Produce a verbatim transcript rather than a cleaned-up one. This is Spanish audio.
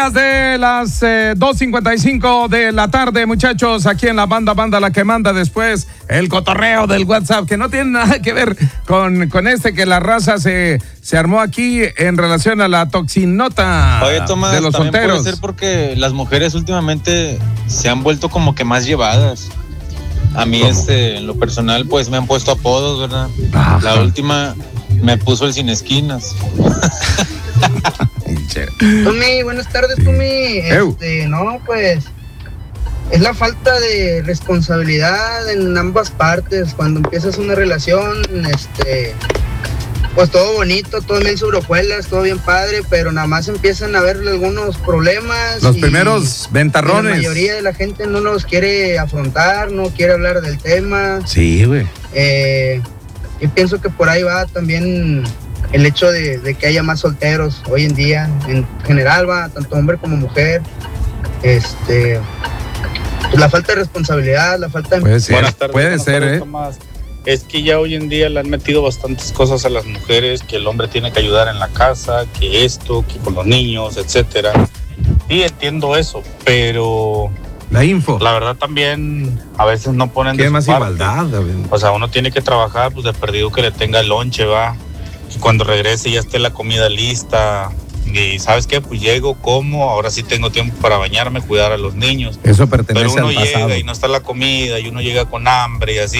días de las eh, dos cincuenta y cinco de la tarde, muchachos, aquí en la banda, banda la que manda. Después el cotorreo del WhatsApp, que no tiene nada que ver con, con este que la raza se, se armó aquí en relación a la toxinota. Oye, Tomás, de los también solteros. puede ser porque las mujeres últimamente se han vuelto como que más llevadas. A mí, este, en lo personal, pues me han puesto apodos, ¿verdad? Ajá. La última me puso el sin esquinas. Tumi, buenas tardes, Tumi. Este, no, pues es la falta de responsabilidad en ambas partes. Cuando empiezas una relación, este, pues todo bonito, todo bien sobre hojuelas, todo bien padre, pero nada más empiezan a haber algunos problemas. Los primeros ventarrones. La mayoría de la gente no los quiere afrontar, no quiere hablar del tema. Sí, güey. Eh, yo pienso que por ahí va también el hecho de, de que haya más solteros hoy en día, en general, va, tanto hombre como mujer. Este, pues la falta de responsabilidad, la falta de... Puede ser, Buenas tardes, puede buenas ser, tardes, ¿eh? Tomás. Es que ya hoy en día le han metido bastantes cosas a las mujeres, que el hombre tiene que ayudar en la casa, que esto, que con los niños, etcétera. Sí, entiendo eso, pero... La info. La verdad también a veces no ponen de ¿Qué su más parte. igualdad? O sea, uno tiene que trabajar, pues de perdido que le tenga el lonche, va. Y cuando regrese ya esté la comida lista. Y ¿sabes qué? Pues llego, como, ahora sí tengo tiempo para bañarme, cuidar a los niños. Eso pertenece Pero uno al pasado. llega y no está la comida y uno llega con hambre y así.